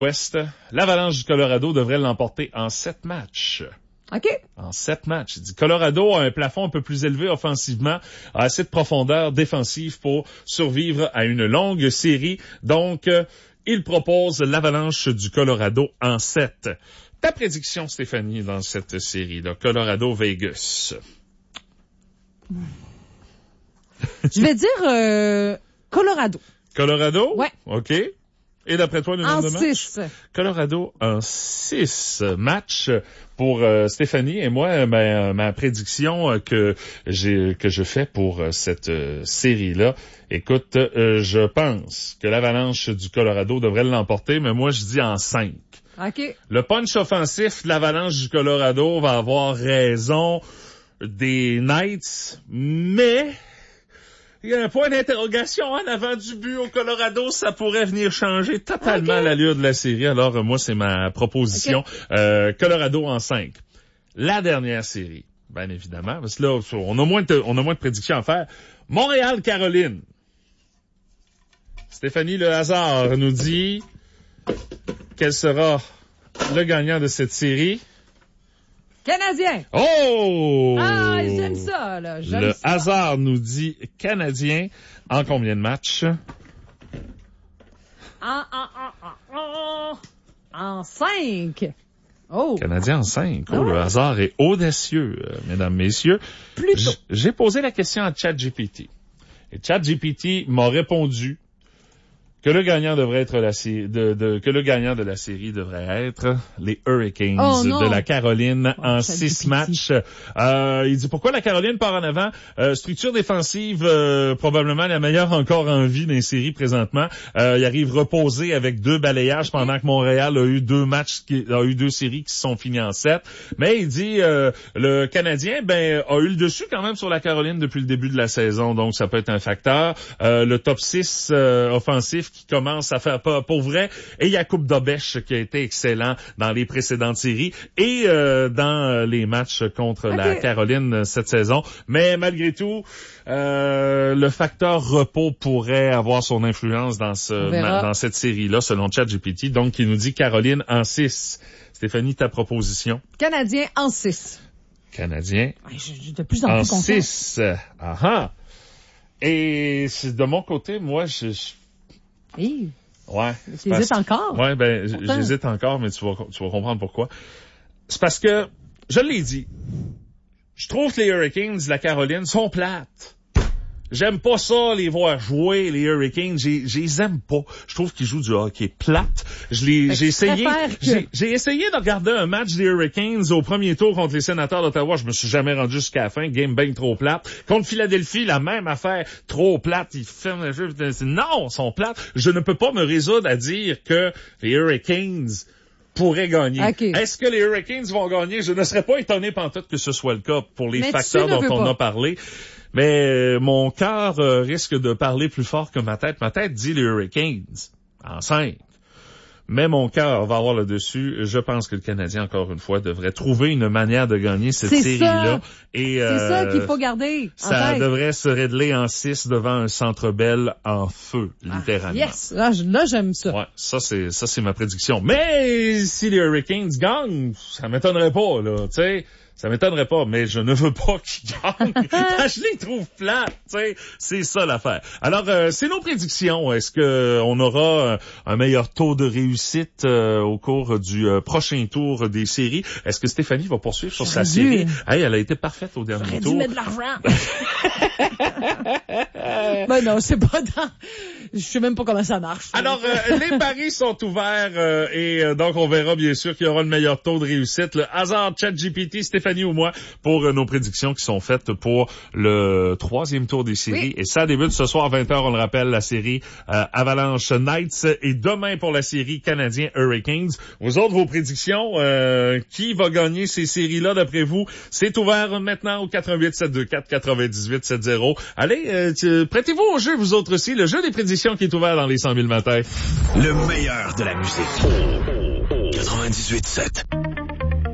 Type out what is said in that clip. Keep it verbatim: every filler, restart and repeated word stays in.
Ouest, l'Avalanche du Colorado devrait l'emporter en sept matchs. OK. En sept matchs. Il dit Colorado a un plafond un peu plus élevé offensivement, a assez de profondeur défensive pour survivre à une longue série. Donc, euh, il propose l'Avalanche du Colorado en sept. Ta prédiction, Stéphanie, dans cette série-là, Colorado-Vegas? Je vais dire euh, Colorado. Colorado? Ouais. OK. Et d'après toi, le nombre En de matchs? six. Colorado en six matchs pour euh, Stéphanie et moi, ma, ma prédiction euh, que j'ai que je fais pour euh, cette euh, série-là. Écoute, euh, je pense que l'Avalanche du Colorado devrait l'emporter, mais moi je dis en cinq. OK. Le punch offensif de l'Avalanche du Colorado va avoir raison des Knights, mais il y a un point d'interrogation en avant du but au Colorado. Ça pourrait venir changer totalement okay. l'allure de la série. Alors, euh, moi, c'est ma proposition. Okay. Euh, Colorado en cinq. La dernière série, bien évidemment, parce que là, on a moins de, on a moins de prédictions à faire. Montréal-Caroline. Stéphanie Le Hasard nous dit quel sera le gagnant de cette série. Canadien. Oh! Ah, j'aime ça, là. J'aime Le ça. hasard nous dit Canadien en combien de matchs? En, en, en, en, en cinq. Oh. Canadien en cinq. Oh, oh. Le hasard est audacieux, euh, mesdames, messieurs. Plutôt. J'ai posé la question à ChatGPT. Et ChatGPT m'a répondu que le gagnant devrait être la série, de, de, que le gagnant de la série devrait être les Hurricanes oh, de la Caroline oh, en six matchs. Euh, il dit pourquoi la Caroline part en avant? Euh, structure défensive, euh, probablement la meilleure encore en vie dans les séries présentement. Euh, il arrive reposé avec deux balayages pendant que Montréal a eu deux matchs, qui, a eu deux séries qui se sont finies en sept. Mais il dit, euh, le Canadien, ben, a eu le dessus quand même sur la Caroline depuis le début de la saison. Donc, ça peut être un facteur. Euh, le top six euh, offensif qui commence à faire pas pour vrai, et Jakub Dobeš qui a été excellent dans les précédentes séries et euh, dans les matchs contre okay. la Caroline cette saison. Mais malgré tout, euh, le facteur repos pourrait avoir son influence dans ce dans cette série-là, selon ChatGPT. Donc, il nous dit Caroline en six. Stéphanie, ta proposition? Canadien en six. Canadien ouais, je, de plus en, en plus six. Ah ah. Et de mon côté, moi, je... je Hey. Ouais. Tu hésites encore? Ouais, ben, Pourtant. j'hésite encore, mais tu vas, tu vas comprendre pourquoi. C'est parce que, je l'ai dit, je trouve que les Hurricanes de la Caroline sont plates. J'aime pas ça, les voir jouer, les Hurricanes. J'ai, je les aime pas. Je trouve qu'ils jouent du hockey plate. Je les, j'ai essayé, que... j'ai, j'ai essayé de regarder un match des Hurricanes au premier tour contre les Sénateurs d'Ottawa. Je me suis jamais rendu jusqu'à la fin. Game bien trop plate. Contre Philadelphie, la même affaire. Trop plate. Ils ferment le jeu. Non, ils sont plates. Je ne peux pas me résoudre à dire que les Hurricanes pourraient gagner. Okay. Est-ce que les Hurricanes vont gagner? Je ne serais pas étonné pantoute que ce soit le cas pour les Mais facteurs dont on a parlé. Mais mon cœur euh, risque de parler plus fort que ma tête. Ma tête dit les Hurricanes en cinq. Mais mon cœur va avoir le dessus. Je pense que le Canadien, encore une fois, devrait trouver une manière de gagner cette C'est série-là. Ça. Et, C'est euh, ça qu'il faut garder. Ça devrait se régler en six devant un Centre Bell en feu, littéralement. Ah, yes, là, là j'aime ça. Ouais, ça c'est ça c'est ma prédiction. Mais si les Hurricanes gagnent, ça m'étonnerait pas là, tu sais. Ça m'étonnerait pas, mais je ne veux pas qu'ils gagnent. Je les trouve plates, tu sais. C'est ça l'affaire. Alors, euh, c'est nos prédictions. Est-ce que on aura un meilleur taux de réussite euh, au cours du euh, prochain tour des séries? Est-ce que Stéphanie va poursuivre sur sa dû. série? Hey, elle a été parfaite au dernier J'aurais tour. Dû mettre de l'argent. Ben non, c'est pas dans... Je sais même pas comment ça marche. Alors, euh, les paris sont ouverts euh, et euh, donc on verra bien sûr qui aura le meilleur taux de réussite. Le hasard, ChatGPT, Stéphanie ou moi pour euh, nos prédictions qui sont faites pour le troisième tour des séries. Oui. Et ça débute ce soir à vingt heures, on le rappelle, la série euh, Avalanche Knights et demain pour la série Canadien Hurricanes. Vous autres, vos prédictions, euh, qui va gagner ces séries-là d'après vous? C'est ouvert maintenant au quatre un huit sept deux quatre quatre-vingt-dix-huit soixante. Allez, euh, prêtez-vous au jeu, vous autres aussi, le jeu des prédictions qui est ouvert dans les cent mille matins. Le meilleur de la musique. quatre-vingt-dix-huit sept.